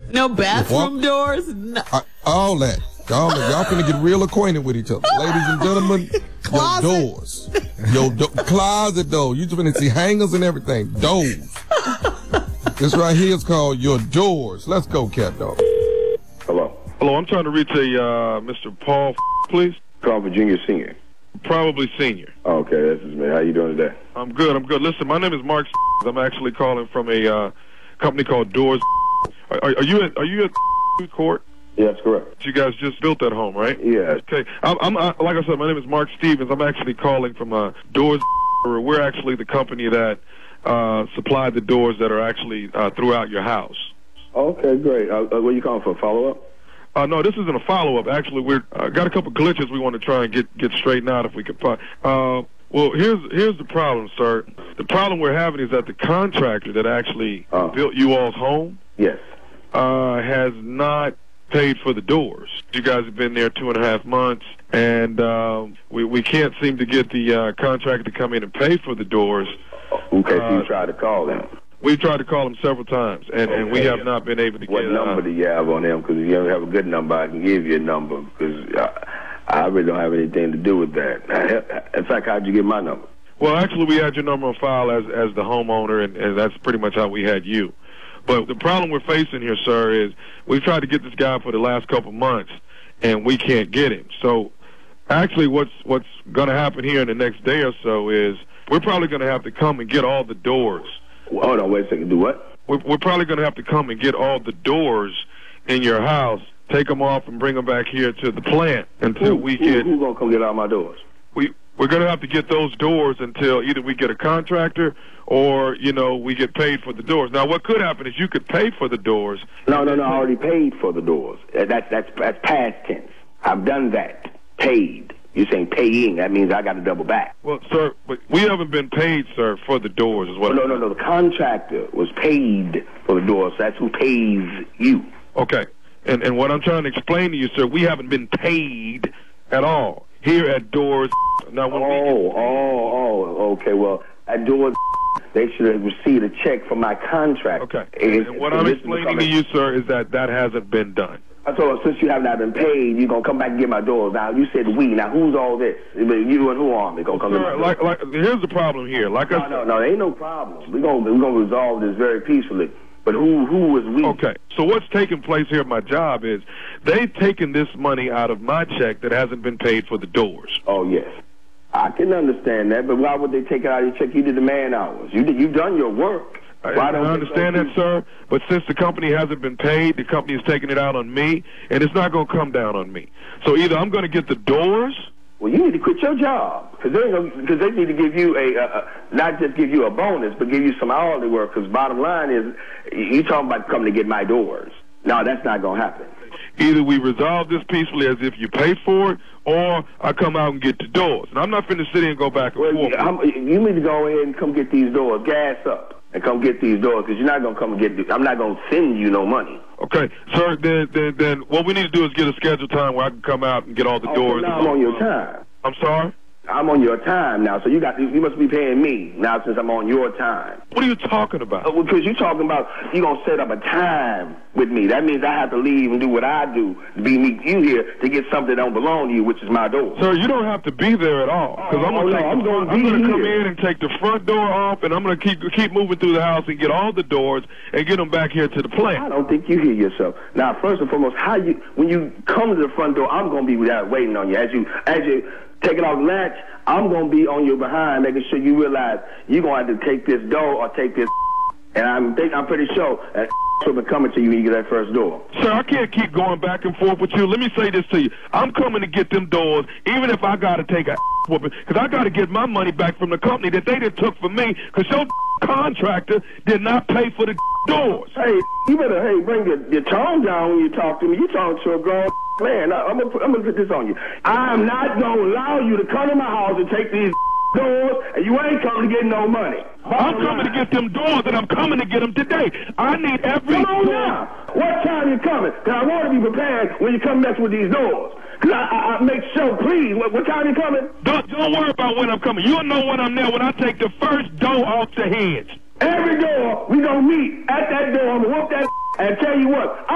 No bathroom doors? No. All that. Y'all finna get real acquainted with each other. Ladies and gentlemen, your doors. Your closet door. You just finna see hangers and everything. Doors. This right here is called your doors. Let's go, Cat Dog. Hello. Hello, I'm trying to reach a Mr. Paul, please. Call for junior, senior. Probably senior. Okay, this is me. How you doing today? I'm good. Listen, my name is Mark. I'm actually calling from a company called Doors. Are you at court? Yeah, that's correct. You guys just built that home, right? Yeah. Okay. I'm like I said, my name is Mark Stevens. I'm actually calling from Doors. We're actually the company that supply the doors that are actually throughout your house. Okay, great. What are you calling for, a follow-up? No, this isn't a follow-up. Actually, we're got a couple glitches we want to try and get straightened out if we could find. Well, here's the problem, sir. The problem we're having is that the contractor that actually built you all's home, yes, has not paid for the doors. You guys have been there 2.5 months, and we can't seem to get the contractor to come in and pay for the doors. Okay, so you tried to call them. We've tried to call them several times, and we have not been able to what get... What number do you have on them? Because if you don't have a good number, I can give you a number, because I really don't have anything to do with that. In fact, how'd you get my number? Well, actually, we had your number on file as the homeowner, and that's pretty much how we had you. But the problem we're facing here, sir, is we've tried to get this guy for the last couple months, and we can't get him. So actually what's going to happen here in the next day or so is we're probably going to have to come and get all the doors. Well, hold on, wait a second. Do what? We're probably going to have to come and get all the doors in your house, take them off, and bring them back here to the plant until we get... Who's going to come get all my doors? We're going to have to get those doors until either we get a contractor or, we get paid for the doors. Now, what could happen is you could pay for the doors. No, I already paid for the doors. That's past tense. I've done that. Paid. You're saying paying. That means I got to double back. Well, sir, but we haven't been paid, sir, for the doors as well. No. The contractor was paid for the doors. So that's who pays you. Okay. And what I'm trying to explain to you, sir, we haven't been paid at all here at Doors. Now, when okay. Well, at Doors, they should have received a check from my contract. Okay. And what I'm explaining to you, sir, is that hasn't been done. So since you have not been paid, you're going to come back and get my doors. Now, you said we. Now, who's all this? You and who are they going to come get my doors? Here's the problem here. No, there ain't no problem. We're going to resolve this very peacefully. But who is we? Okay. So what's taking place here at my job is they've taken this money out of my check that hasn't been paid for the doors. Oh, yes. I can understand that, but why would they take it out of your check? You did the man hours. You've done your work. I understand that, sir, but since the company hasn't been paid, the company is taking it out on me, and it's not going to come down on me. So either I'm going to get the doors. Well, you need to quit your job, because they need to give you not just give you a bonus, but give you some hourly work, because bottom line is, you talking about coming to get my doors. No, that's not going to happen. Either we resolve this peacefully as if you pay for it, or I come out and get the doors. And I'm not finna sit here and go back and forth. You need to go ahead and come get these doors. Gas up and come get these doors, because you're not going to come and get I'm not going to send you no money. Okay, sir, then what we need to do is get a scheduled time where I can come out and get all the doors. Now I'm on your time. I'm sorry? I'm on your time now, so you must be paying me now since I'm on your time. What are you talking about? Because you're talking about you're going to set up a time with me. That means I have to leave and do what I do to meet you here to get something that don't belong to you, which is my door. Sir, you don't have to be there at all. Because I'm going to come in and take the front door off, and I'm going to keep moving through the house and get all the doors and get them back here to the plant. I don't think you hear yourself. Now, first and foremost, when you come to the front door, I'm going to be there waiting on you. As you taking off the latch, I'm going to be on your behind, making sure you realize you're going to have to take this door or take this. And I'm pretty sure that will be coming to you when you get that first door. Sir, I can't keep going back and forth with you. Let me say this to you. I'm coming to get them doors, even if I got to take a whooping, because I got to get my money back from the company that they took from me, because your contractor did not pay for the doors. Hey, you better bring your tone down when you talk to me. You're talking to a grown man. I'm gonna put this on you. I'm not gonna allow you to come to my house and take these doors, and you ain't coming to get no money. I'm coming to get them doors, and I'm coming to get them today. I need every Come on now. What time you coming? Because I want to be prepared when you come mess with these doors. Because I make sure, please, what time you coming? Don't worry about when I'm coming. You'll know when I'm there when I take the first door off the hinge. Every door, we gonna meet at that door. I'm gonna whoop that and tell you what.